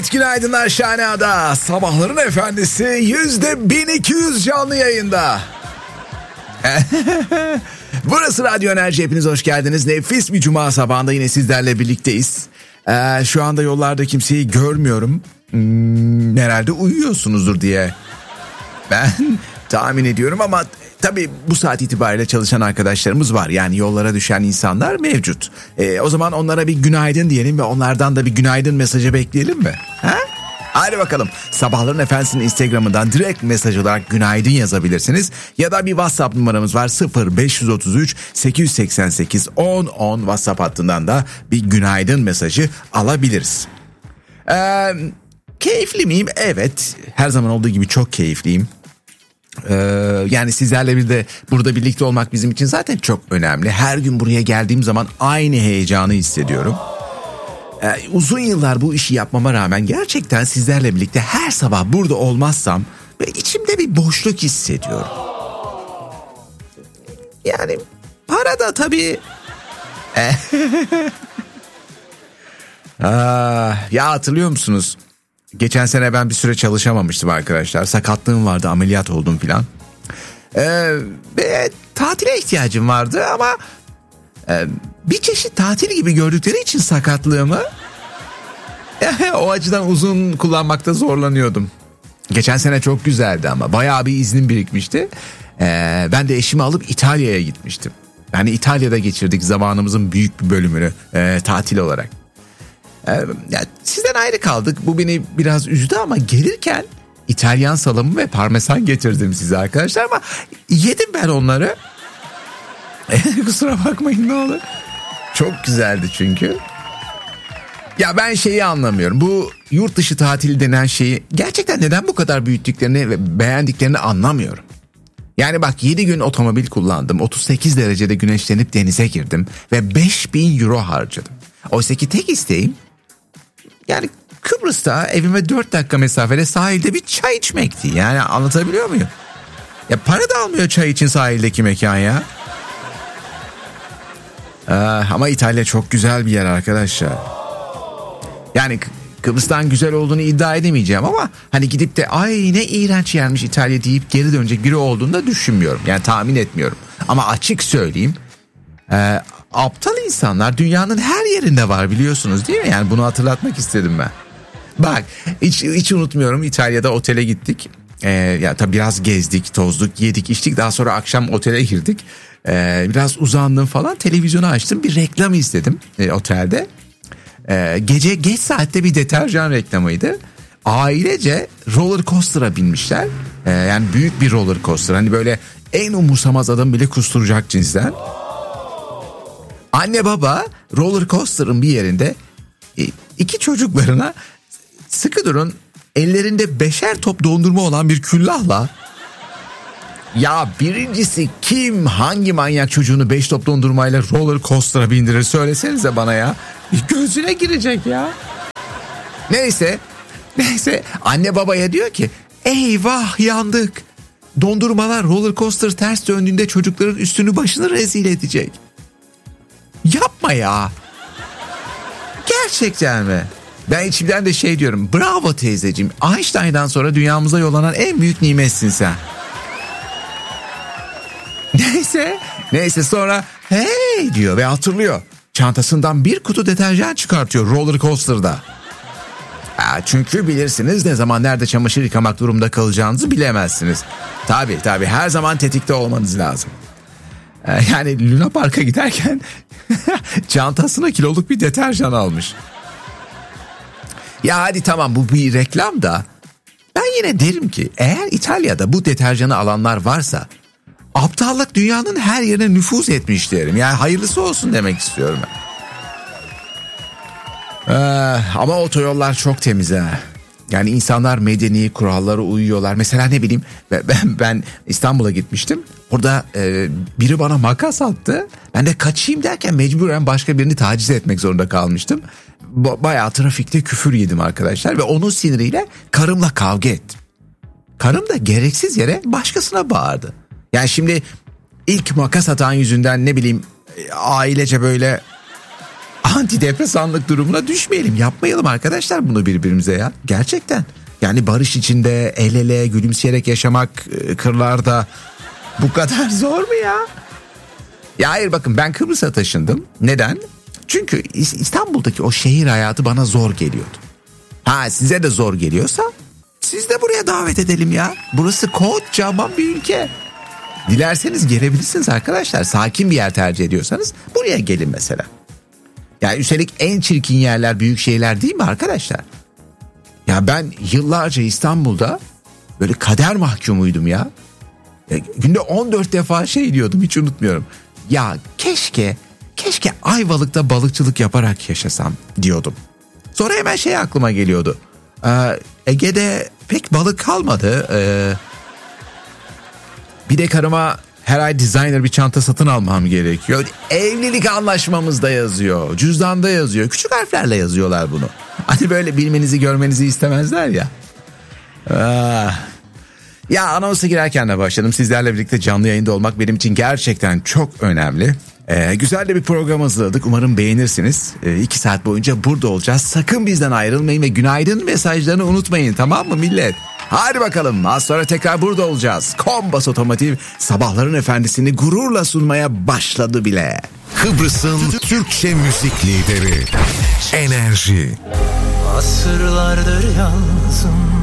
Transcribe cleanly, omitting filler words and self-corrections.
Evet, günaydınlar Şahaneada. Sabahların efendisi %1200 canlı yayında. Burası Radyo Enerji, hepiniz hoş geldiniz. Nefis bir cuma sabahında yine sizlerle birlikteyiz. Şu anda yollarda kimseyi görmüyorum. Herhalde uyuyorsunuzdur diye ben tahmin ediyorum ama tabii bu saat itibariyle çalışan arkadaşlarımız var. Yani yollara düşen insanlar mevcut. O zaman onlara bir günaydın diyelim ve onlardan da bir günaydın mesajı bekleyelim mi? Ha? Hadi bakalım. Sabahların Efendisi'nin Instagram'ından direkt mesaj olarak günaydın yazabilirsiniz. Ya da bir WhatsApp numaramız var, 0533 888 1010 WhatsApp hattından da bir günaydın mesajı alabiliriz. Keyifli miyim? Evet. Her zaman olduğu gibi çok keyifliyim. Yani sizlerle bir de burada birlikte olmak bizim için zaten çok önemli. Her gün buraya geldiğim zaman aynı heyecanı hissediyorum. Uzun yıllar bu işi yapmama rağmen gerçekten sizlerle birlikte her sabah burada olmazsam ve içimde bir boşluk hissediyorum. Yani para da tabii. Ya hatırlıyor musunuz? Geçen sene ben bir süre çalışamamıştım arkadaşlar. Sakatlığım vardı, ameliyat oldum filan. Ve tatile ihtiyacım vardı ama bir çeşit tatil gibi gördükleri için sakatlığımı o açıdan uzun kullanmakta zorlanıyordum. Geçen sene çok güzeldi ama bayağı bir iznim birikmişti. Ben de eşimi alıp İtalya'ya gitmiştim. Yani İtalya'da geçirdik zamanımızın büyük bir bölümünü tatil olarak. Yani sizden ayrı kaldık. Bu beni biraz üzdü ama gelirken İtalyan salamı ve parmesan getirdim size arkadaşlar ama yedim ben onları. Kusura bakmayın ne olur. Çok güzeldi çünkü. Ya ben şeyi anlamıyorum. Bu yurt dışı tatil denen şeyi gerçekten neden bu kadar büyüttüklerini ve beğendiklerini anlamıyorum. Yani bak 7 gün otomobil kullandım. 38 derecede güneşlenip denize girdim ve 5.000 euro harcadım. Oysa ki tek isteğim yani Kıbrıs'ta evime 4 dakika mesafede sahilde bir çay içmekti. Yani anlatabiliyor muyum? Ya para da almıyor çay için sahildeki mekan ya. Ama İtalya çok güzel bir yer arkadaşlar. Yani Kıbrıs'tan güzel olduğunu iddia edemeyeceğim ama hani gidip de ay ne iğrenç yermiş İtalya deyip geri dönecek biri olduğunu da düşünmüyorum. Yani tahmin etmiyorum. Ama açık söyleyeyim. Aptal insanlar dünyanın her yerinde var biliyorsunuz değil mi? Yani bunu hatırlatmak istedim ben. Bak hiç unutmuyorum, İtalya'da otele gittik. Ya tabii biraz gezdik, tozduk, yedik, içtik. Daha sonra akşam otele girdik. Biraz uzandım falan, televizyonu açtım, bir reklam izledim otelde. Gece geç saatte bir deterjan reklamıydı. Ailece roller coaster'a binmişler. Yani büyük bir roller coaster. Hani böyle en umursamaz adam bile kusturacak cinsten. Anne baba roller coaster'ın bir yerinde iki çocuklarına sıkı durun ellerinde 5'er top dondurma olan bir küllahla, ya birincisi kim hangi manyak çocuğunu 5 top dondurmayla roller coaster'a bindirir söylesenize bana ya. Gözüne girecek ya. Neyse anne babaya diyor ki eyvah yandık. Dondurmalar roller coaster ters döndüğünde çocukların üstünü başını rezil edecek. Yapma ya. Gerçekten mi? Ben içimden de şey diyorum. Bravo teyzeciğim. Einstein'dan sonra dünyamıza yollanan en büyük nimetsin sen. Neyse sonra hey diyor ve hatırlıyor. Çantasından bir kutu deterjan çıkartıyor roller coaster'da. Çünkü bilirsiniz ne zaman nerede çamaşır yıkamak durumunda kalacağınızı bilemezsiniz. Tabii her zaman tetikte olmanız lazım. Yani Luna Park'a giderken çantasına kiloluk bir deterjan almış. Ya hadi tamam bu bir reklam da ben yine derim ki eğer İtalya'da bu deterjanı alanlar varsa aptallık dünyanın her yerine nüfuz etmiş derim. Yani hayırlısı olsun demek istiyorum ben. Ama otoyollar çok temiz ha. Yani insanlar medeni, kurallara uyuyorlar. Mesela ne bileyim ben İstanbul'a gitmiştim. Orada biri bana makas attı. Ben de kaçayım derken mecburen başka birini taciz etmek zorunda kalmıştım. Bayağı trafikte küfür yedim arkadaşlar ve onun siniriyle karımla kavga ettim. Karım da gereksiz yere başkasına bağırdı. Yani şimdi ilk makas atan yüzünden ne bileyim ailece böyle antidepresanlık durumuna düşmeyelim. Yapmayalım arkadaşlar bunu birbirimize ya. Gerçekten. Yani barış içinde el ele gülümseyerek yaşamak kırlarda bu kadar zor mu ya? Ya hayır, bakın ben Kıbrıs'a taşındım. Neden? Çünkü İstanbul'daki o şehir hayatı bana zor geliyordu. Ha, size de zor geliyorsa siz de buraya davet edelim ya. Burası kocaman bir ülke. Dilerseniz gelebilirsiniz arkadaşlar. Sakin bir yer tercih ediyorsanız buraya gelin mesela. Yani üstelik en çirkin yerler büyük şehirler değil mi arkadaşlar? Ya ben yıllarca İstanbul'da böyle kader mahkumuydum ya. Günde 14 defa şey diyordum, hiç unutmuyorum. Ya keşke Ayvalık'ta balıkçılık yaparak yaşasam diyordum. Sonra hemen şey aklıma geliyordu. Ege'de pek balık kalmadı. Bir de karıma her ay designer bir çanta satın almam gerekiyor. Evlilik anlaşmamızda yazıyor. Cüzdanda yazıyor. Küçük harflerle yazıyorlar bunu. Hani böyle bilmenizi görmenizi istemezler ya. Ya anonsa girerken de başladım. Sizlerle birlikte canlı yayında olmak benim için gerçekten çok önemli. Güzel de bir program hazırladık. Umarım beğenirsiniz. 2 saat boyunca burada olacağız. Sakın bizden ayrılmayın ve günaydın mesajlarını unutmayın, tamam mı millet? Hadi bakalım, az sonra tekrar burada olacağız. Kombas Otomotiv sabahların efendisini gururla sunmaya başladı bile. Kıbrıs'ın Türkçe müzik lideri Enerji. Asırlardır yalnızım,